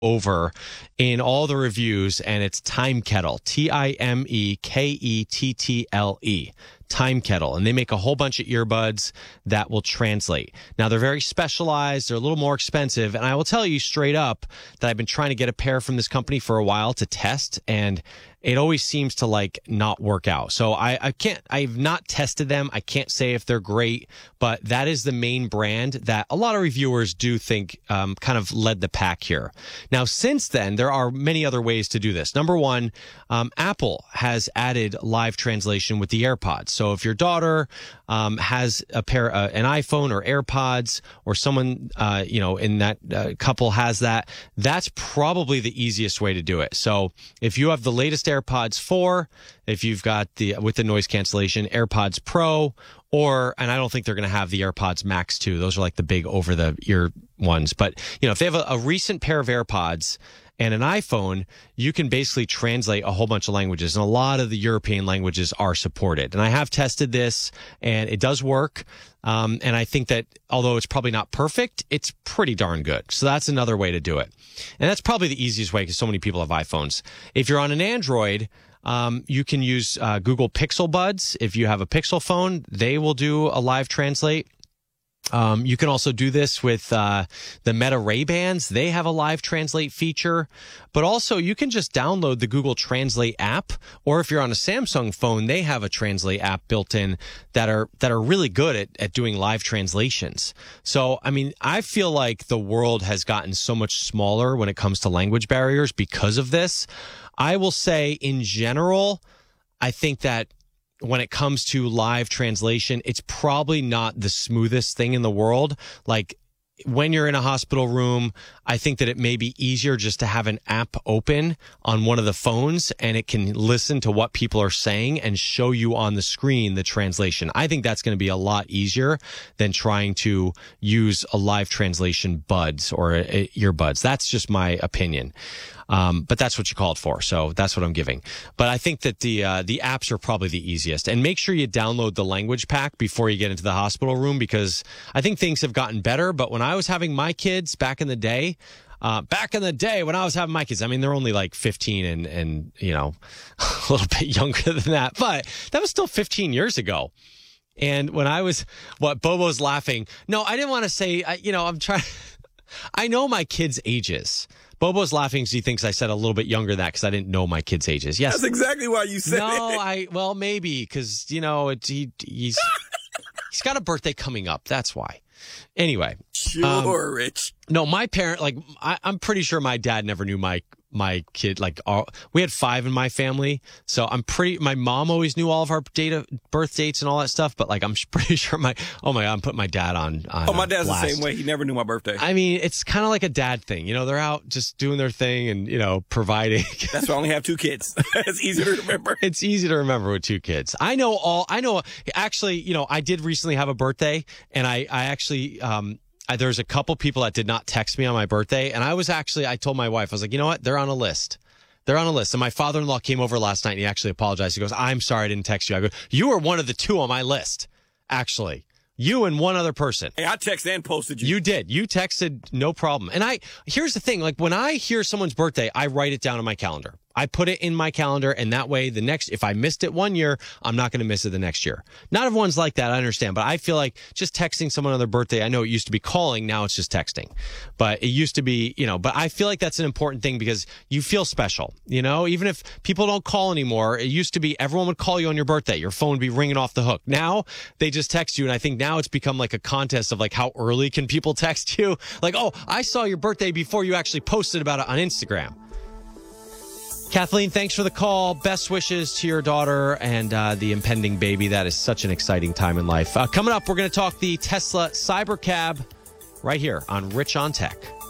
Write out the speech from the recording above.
over in all the reviews, and it's Time Kettle, TimeKettle. Time Kettle, and they make a whole bunch of earbuds that will translate. Now, they're very specialized. They're a little more expensive, and I will tell you straight up that I've been trying to get a pair from this company for a while to test, and it always seems to like not work out. So I've not tested them. I can't say if they're great, but that is the main brand that a lot of reviewers do think kind of led the pack here. Now, since then, there are many other ways to do this. Number one, Apple has added live translation with the AirPods. So if your daughter has an iPhone or AirPods, or someone in that couple has that, that's probably the easiest way to do it. So if you have the latest AirPods 4, if you've got with the noise cancellation AirPods Pro, and I don't think they're going to have the AirPods Max 2. Those are like the big over the ear ones. But if they have a recent pair of AirPods and an iPhone, you can basically translate a whole bunch of languages, and a lot of the European languages are supported. And I have tested this, and it does work. And I think that although it's probably not perfect, it's pretty darn good. So that's another way to do it. And that's probably the easiest way because so many people have iPhones. If you're on an Android, you can use Google Pixel Buds. If you have a Pixel phone, they will do a live translate. You can also do this with the Meta Ray-Bans. They have a live translate feature. But also, you can just download the Google Translate app. Or if you're on a Samsung phone, they have a Translate app built in that are really good at doing live translations. So, I mean, I feel like the world has gotten so much smaller when it comes to language barriers because of this. I will say, in general, I think that when it comes to live translation, it's probably not the smoothest thing in the world. Like when you're in a hospital room, I think that it may be easier just to have an app open on one of the phones, and it can listen to what people are saying and show you on the screen the translation. I think that's going to be a lot easier than trying to use a live translation buds or earbuds. That's just my opinion. But that's what you called for, so that's what I'm giving. But I think that the apps are probably the easiest. And make sure you download the language pack before you get into the hospital room, because I think things have gotten better. But when I was having my kids back in the day when I was having my kids, I mean, they're only like 15 and a little bit younger than that, but that was still 15 years ago. And when I was, Bobo's laughing. No, I didn't want to say, I'm trying, I know my kids' ages. Bobo's laughing because he thinks I said a little bit younger than that because I didn't know my kids' ages. Yes. That's exactly why you said it. Well, maybe because, he's got a birthday coming up. That's why. Anyway. Sure, Rich. No, my parent, I'm pretty sure my dad never knew my kid. We had 5 in my family. So my mom always knew all of our birth dates and all that stuff. But I'm pretty sure I'm putting my dad on my dad's blast. the same way. He never knew my birthday. I mean, it's kind of like a dad thing. They're out just doing their thing and, providing. That's why I only have 2 kids. It's easy to remember. It's easy to remember with 2 kids. Actually, I did recently have a birthday, and I actually, there's a couple people that did not text me on my birthday. And I told my wife, I was like, you know what? They're on a list. And my father-in-law came over last night and he actually apologized. He goes, I'm sorry I didn't text you. I go, you were one of the 2 on my list, actually. You and one other person. Hey, I texted and posted you. You did. You texted, no problem. And here's the thing. When I hear someone's birthday, I write it down on my calendar. I put it in my calendar, and that way if I missed it one year, I'm not going to miss it the next year. Not everyone's like that, I understand, but I feel like just texting someone on their birthday, I know it used to be calling, now it's just texting. But it used to be, but I feel like that's an important thing because you feel special, even if people don't call anymore. It used to be everyone would call you on your birthday. Your phone would be ringing off the hook. Now they just text you, and I think now it's become like a contest of how early can people text you? Oh, I saw your birthday before you actually posted about it on Instagram. Kathleen, thanks for the call. Best wishes to your daughter and the impending baby. That is such an exciting time in life. Coming up, we're going to talk the Tesla Cybercab right here on Rich on Tech.